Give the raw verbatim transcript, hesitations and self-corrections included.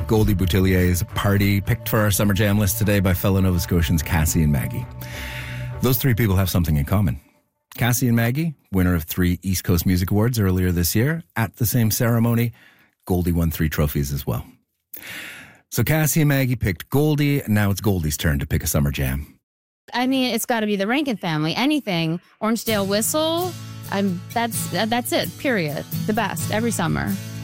Goldie Boutillier's Party, picked for our Summer Jam list today by fellow Nova Scotians Cassie and Maggie. Those three people have something in common. Cassie and Maggie, winner of three East Coast Music Awards earlier this year. At the same ceremony, Goldie won three trophies as well. So Cassie and Maggie picked Goldie, and now it's Goldie's turn to pick a Summer Jam. I mean, it's got to be the Rankin Family. Anything. Orangedale Whistle, I'm, that's, that's it, period. The best, every summer.